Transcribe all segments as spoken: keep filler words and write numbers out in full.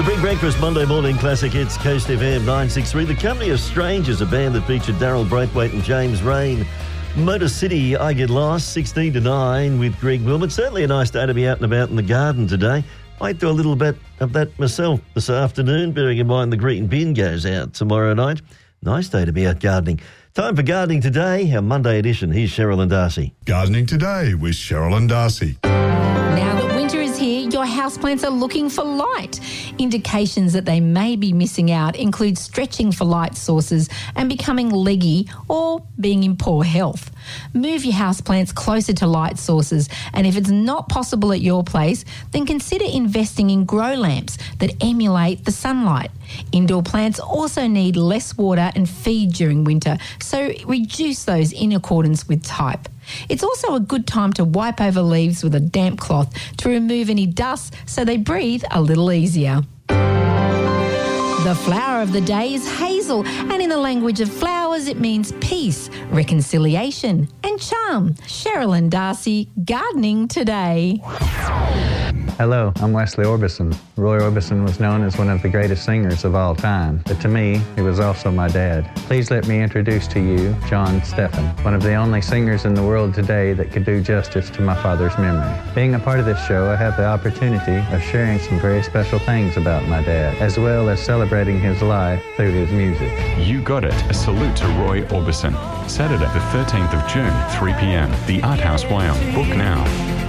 The Big Breakfast Monday Morning Classic Hits, Coast F M nine sixty-three. The Company of Strangers, a band that featured Daryl Braithwaite and James Rain. Motor City, I Get Lost, sixteen to nine with Greg Wilmot. Certainly a nice day to be out and about in the garden today. Might do a little bit of that myself this afternoon, bearing in mind the green bin goes out tomorrow night. Nice day to be out gardening. Time for Gardening Today, our Monday edition. Here's Cheryl and Darcy. Gardening Today with Cheryl and Darcy. Now that winter is here, your houseplants are looking for light. Indications that they may be missing out include stretching for light sources and becoming leggy or being in poor health. Move your houseplants closer to light sources, and if it's not possible at your place, then consider investing in grow lamps that emulate the sunlight. Indoor plants also need less water and feed during winter, so reduce those in accordance with type. It's also a good time to wipe over leaves with a damp cloth to remove any dust so they breathe a little easier. The flower of the day is hazel, and in the language of flowers it means peace, reconciliation and charm. Cheryl and Darcy, Gardening Today. Hello, I'm Wesley Orbison. Roy Orbison was known as one of the greatest singers of all time, but to me, he was also my dad. Please let me introduce to you John Steffen, one of the only singers in the world today that could do justice to my father's memory. Being a part of this show, I have the opportunity of sharing some very special things about my dad, as well as celebrating his life through his music. You got it. A salute to Roy Orbison. Saturday the thirteenth of June, three p.m. The Art House Wyong. Book now.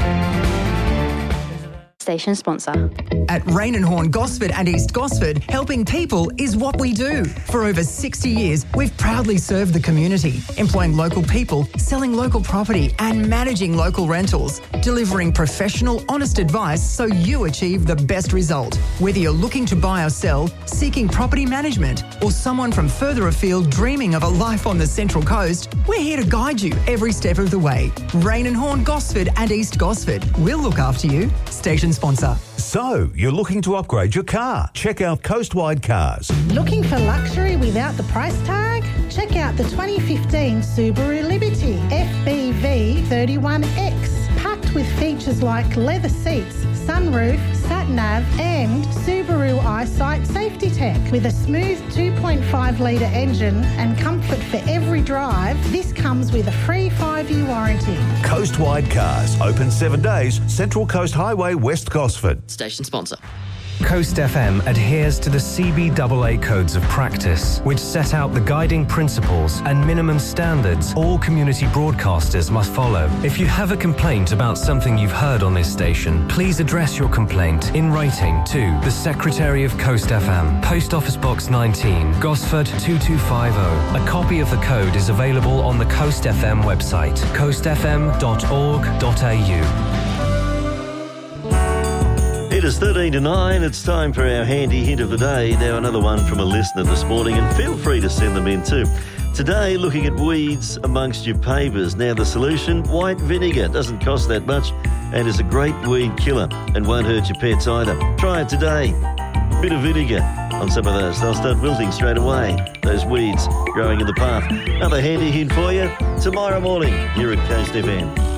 Station sponsor. At Rain and Horn Gosford and East Gosford, helping people is what we do. For over sixty years, we've proudly served the community, employing local people, selling local property and managing local rentals, delivering professional, honest advice so you achieve the best result. Whether you're looking to buy or sell, seeking property management, or someone from further afield dreaming of a life on the Central Coast, we're here to guide you every step of the way. Rain and Horn Gosford and East Gosford. We'll look after you. Station sponsor. So, you're looking to upgrade your car? Check out Coastwide Cars. Looking for luxury without the price tag? Check out the twenty fifteen Subaru Liberty F B V thirty-one X. Packed with features like leather seats, sunroof, sat-nav and Subaru EyeSight safety tech. With a smooth two point five litre engine and comfort for every drive, this comes with a free five-year warranty. Coastwide Cars, open seven days, Central Coast Highway, West Gosford. Station sponsor. Coast F M adheres to the C B A A Codes of Practice, which set out the guiding principles and minimum standards all community broadcasters must follow. If you have a complaint about something you've heard on this station, please address your complaint in writing to the Secretary of Coast F M, Post Office Box nineteen, Gosford two two five zero. A copy of the code is available on the Coast F M website, coast f m dot org dot a u. It is thirteen to nine. It's time for our handy hint of the day. Now another one from a listener this morning, and feel free to send them in too. Today, looking at weeds amongst your pavers. Now the solution, white vinegar. Doesn't cost that much and is a great weed killer and won't hurt your pets either. Try it today. Bit of vinegar on some of those. They'll start wilting straight away, those weeds growing in the path. Another handy hint for you tomorrow morning here at Coast F M.